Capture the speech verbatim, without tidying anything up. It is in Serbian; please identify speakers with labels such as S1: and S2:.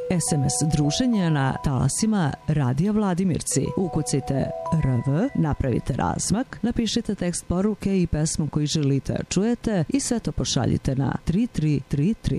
S1: es em es druženja na talasima Radija Vladimirci. Ukucajte R V, napravite razmak, napišite tekst poruke i pesmu koju želite da čujete i sve to pošaljite na tri tri tri tri.